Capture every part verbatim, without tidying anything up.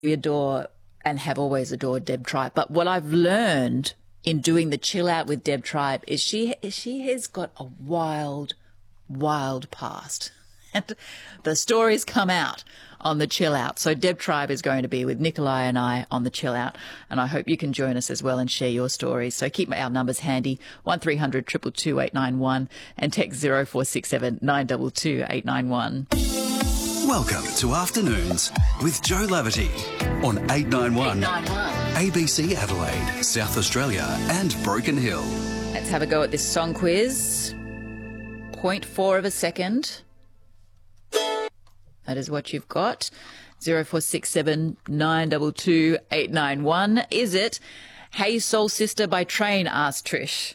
We adore and have always adored Deb Tribe. But what I've learned in doing the Chill Out with Deb Tribe is she she has got a wild, wild past. And the stories come out on the Chill Out. So Deb Tribe is going to be with Nikolai and I on the Chill Out. And I hope you can join us as well and share your stories. So keep our numbers handy, one three hundred two two two eight nine one and text zero four six seven nine two two eight nine one. Welcome to Afternoons with Joe Laverty on eight nine one, A B C Adelaide, South Australia and Broken Hill. Let's have a go at this song quiz. Point four of a second. That is what you've got. zero four six seven nine two two eight nine one. Is it Hey Soul Sister by Train? Asked Trish.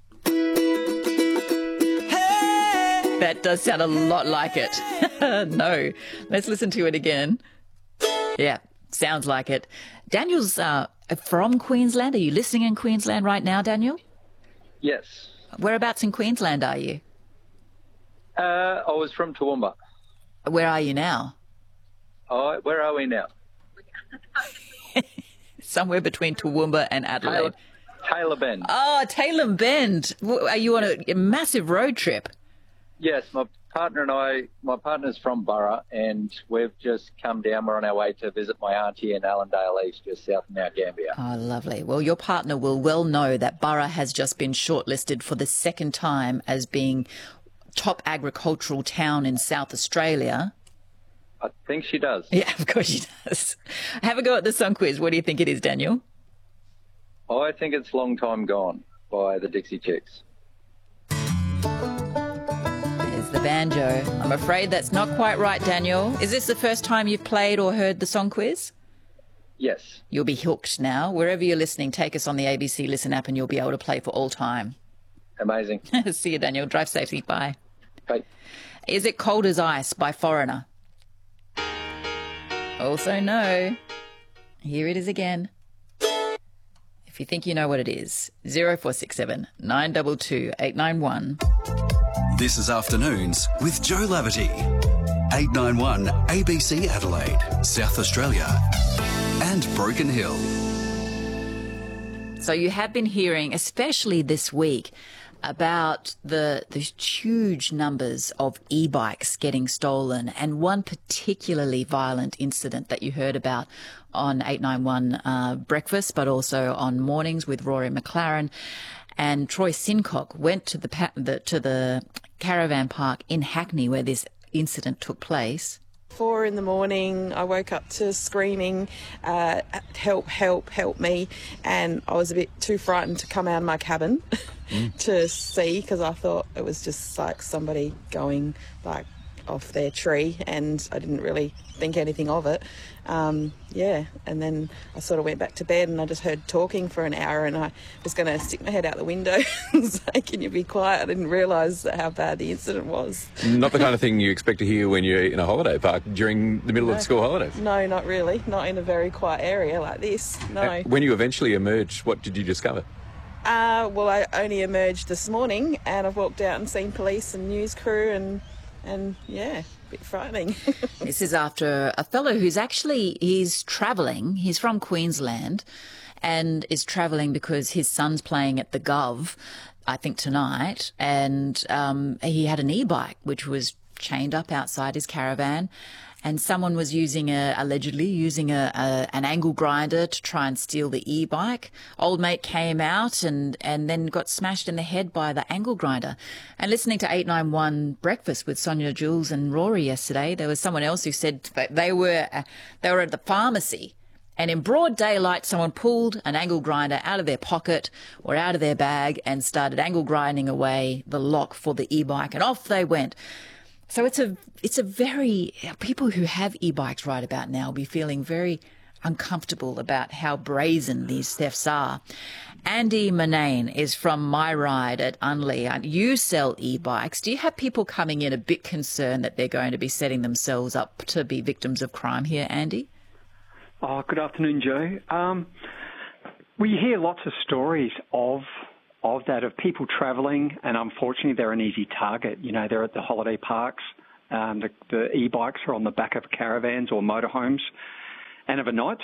That does sound a lot like it. No. Let's listen to it again. Yeah, sounds like it. Daniel's uh, from Queensland. Are you listening in Queensland right now, Daniel? Yes. Whereabouts in Queensland are you? Uh, I was from Toowoomba. Where are you now? Oh, where are we now? Somewhere between Toowoomba and Adelaide. Taylor, Taylor Bend. Oh, Taylor Bend. Are you on a, a massive road trip? Yes, my partner and I, my partner's from Burra, and we've just come down. We're on our way to visit my auntie in Allendale East, just south of Mount Gambier. Oh, lovely. Well, your partner will well know that Burra has just been shortlisted for the second time as being top agricultural town in South Australia. I think she does. Yeah, of course she does. Have a go at the song quiz. What do you think it is, Daniel? I think it's Long Time Gone by the Dixie Chicks. There's the banjo. I'm afraid that's not quite right, Daniel. Is this the first time you've played or heard the song quiz? Yes. You'll be hooked now. Wherever you're listening, take us on the A B C Listen app and you'll be able to play for all time. Amazing. See you, Daniel. Drive safely. Bye. Bye. Is it Cold as Ice by Foreigner? Also no. Here it is again. If you think you know what it is, zero four six seven nine two two eight nine one. This is Afternoons with Joe Laverty. eight nine one A B C Adelaide, South Australia and Broken Hill. So you have been hearing, especially this week, about the the huge numbers of e-bikes getting stolen, and one particularly violent incident that you heard about on eight nine one uh, Breakfast, but also on Mornings with Rory McLaren. And Troy Sincock went to the, pa- the to the caravan park in Hackney where this incident took place. Four in the morning, I woke up to screaming, uh, help, help, help me. And I was a bit too frightened to come out of my cabin mm. to see, because I thought it was just like somebody going like off their tree, and I didn't really think anything of it. Um, yeah, and then I sort of went back to bed and I just heard talking for an hour, and I was going to stick my head out the window and say, can you be quiet? I didn't realise how bad the incident was. Not the kind of thing you expect to hear when you're in a holiday park during the middle no. of school holidays. No, not really. Not in a very quiet area like this, no. Uh, when you eventually emerged, what did you discover? Uh, well, I only emerged this morning, and I've walked out and seen police and news crew, and and yeah, a bit frightening. This is after a fellow who's actually, he's travelling, he's from Queensland and is travelling because his son's playing at the Gov, I think tonight, and um, he had an e-bike which was chained up outside his caravan, and someone was using a, allegedly using a, a an angle grinder to try and steal the e-bike. Old mate came out and, and then got smashed in the head by the angle grinder. And listening to eight nine one Breakfast with Sonia Jules and Rory yesterday, there was someone else who said that they were uh, they were at the pharmacy, and in broad daylight someone pulled an angle grinder out of their pocket or out of their bag and started angle grinding away the lock for the e-bike, and off they went. So it's a it's a very, people who have e-bikes right about now will be feeling very uncomfortable about how brazen these thefts are. Andy Manane is from My Ride at Unley. You sell e-bikes. Do you have people coming in a bit concerned that they're going to be setting themselves up to be victims of crime here, Andy? Oh, good afternoon, Joe. Um, we hear lots of stories of of that, of people travelling, and unfortunately they're an easy target. You know, they're at the holiday parks, um, the, the e-bikes are on the back of caravans or motorhomes, and of a night